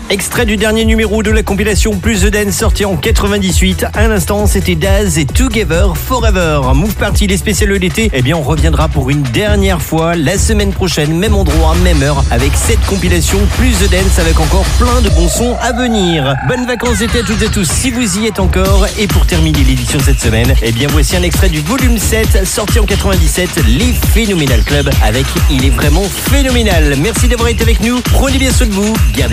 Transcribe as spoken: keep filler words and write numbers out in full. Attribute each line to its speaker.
Speaker 1: Extrait du dernier numéro de la compilation Plus The Dance sorti en quatre-vingt-dix-huit. À l'instant, c'était Daz et Together Forever. Move Party, les spéciales de l'été. Eh bien, on reviendra pour une dernière fois la semaine prochaine, même endroit, même heure, avec cette compilation Plus The Dance avec encore plein de bons sons à venir. Bonnes vacances d'été à toutes et à tous si vous y êtes encore. Et pour terminer l'édition cette semaine, eh bien, voici un extrait du volume sept sorti en quatre-vingt-dix-sept, les Phénoménal Club avec Il est vraiment phénoménal. Merci d'avoir été avec nous. Prenez bien soin de vous. Gardez